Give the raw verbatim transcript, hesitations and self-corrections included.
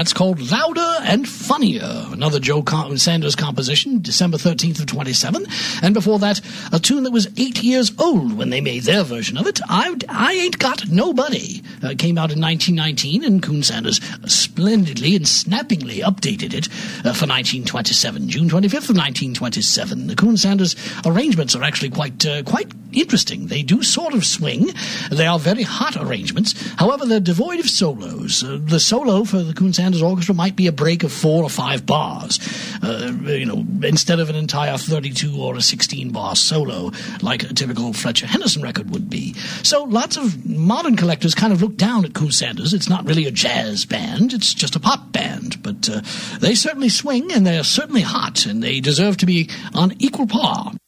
That's called Louder and Funnier, another Joe Com- Sanders composition, December thirteenth of twenty-seven. And before that, a tune that was eight years old when they made their version of it, I, I Ain't Got Nobody. Uh, came out in nineteen nineteen, and Coon Sanders splendidly and snappingly updated it uh, for nineteen twenty-seven, June twenty-fifth of nineteen twenty-seven. The Coon Sanders arrangements are actually quite uh, quite interesting. They do sort of swing. They are very hot arrangements. However, they're devoid of solos. Uh, the solo for the Coon Sanders Orchestra might be a break of four or five bars, uh, you know, instead of an entire thirty-two or a sixteen bar solo like a typical Fletcher Henderson record would be. So lots of modern collectors kind of look down at Coon Sanders. It's not really a jazz band. It's just a pop band. But uh, they certainly swing, and they're certainly hot, and they deserve to be on equal par.